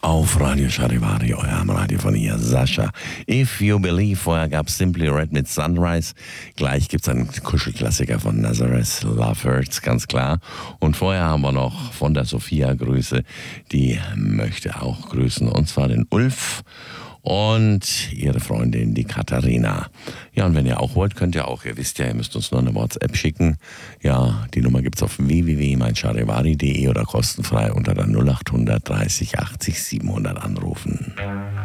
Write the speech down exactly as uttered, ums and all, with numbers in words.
auf Radio Charivari, eurem Radio von hier, Sascha. If You Believe, vorher gab es Simply Red mit Sunrise. Gleich gibt es einen Kuschelklassiker von Nazareth, Love Hurts, ganz klar. Und vorher haben wir noch von der Sophia Grüße, die möchte auch grüßen, und zwar den Ulf und ihre Freundin, die Katharina. Ja, und wenn ihr auch wollt, könnt ihr auch, ihr wisst ja, ihr müsst uns nur eine WhatsApp schicken. Ja, die Nummer gibt's auf w w w punkt mein charivari punkt de oder kostenfrei unter der null acht hundert dreißig achtzig siebenhundert anrufen.